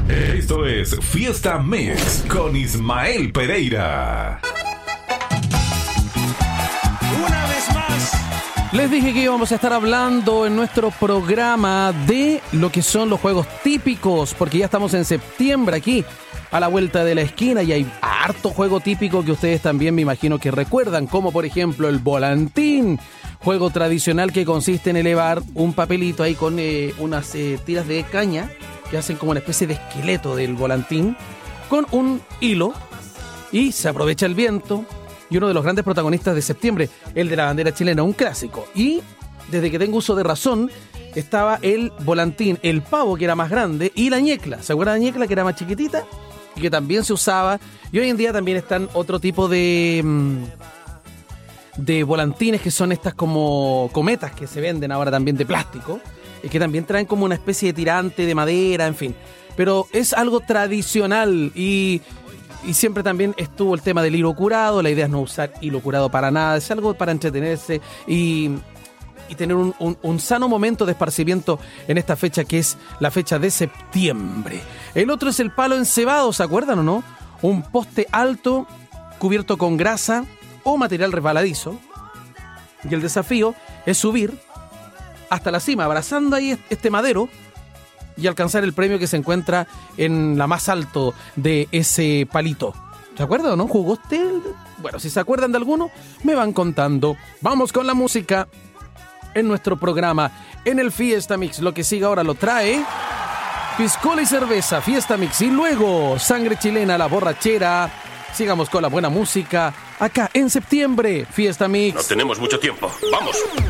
Esto es Fiesta Mix con Ismael Pereira. Una vez más. Les dije que íbamos a estar hablando en nuestro programa de lo que son los juegos típicos, porque ya estamos en septiembre aquí, a la vuelta de la esquina, y hay harto juego típico que ustedes también me imagino que recuerdan, como por ejemplo el volantín, juego tradicional que consiste en elevar un papelito ahí con unas tiras de caña que hacen como una especie de esqueleto del volantín, con un hilo, y se aprovecha el viento. Y uno de los grandes protagonistas de septiembre, el de la bandera chilena, un clásico. Y desde que tengo uso de razón, estaba el volantín, el pavo, que era más grande, y la ñecla. ¿Se acuerdan de la ñecla, que era más chiquitita? Y que también se usaba. Y hoy en día también están otro tipo de volantines, que son estas como cometas que se venden ahora también de plástico, y que también traen como una especie de tirante de madera, en fin. Pero es algo tradicional y siempre también estuvo el tema del hilo curado. La idea es no usar hilo curado para nada, es algo para entretenerse y tener un sano momento de esparcimiento en esta fecha, que es la fecha de septiembre. El otro es el palo encebado, ¿se acuerdan o no? Un poste alto cubierto con grasa o material resbaladizo, y el desafío es subir hasta la cima, abrazando ahí este madero, y alcanzar el premio que se encuentra en la más alto de ese palito. ¿Se acuerdan o no? ¿Jugó usted? Bueno, si se acuerdan de alguno, me van contando. Vamos con la música en nuestro programa, en el Fiesta Mix. Lo que sigue ahora lo trae piscola y cerveza, Fiesta Mix, y luego sangre chilena, la borrachera. Sigamos con la buena música acá en septiembre, Fiesta Mix. No tenemos mucho tiempo. ¡Vamos!